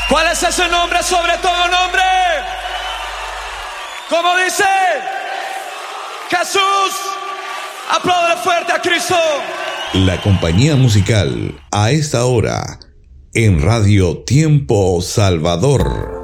¿Cuál es ese nombre sobre todo nombre? ¿Cómo dice? Jesús. Apláudale fuerte a Cristo. La compañía musical a esta hora en Radio Tiempo Salvador.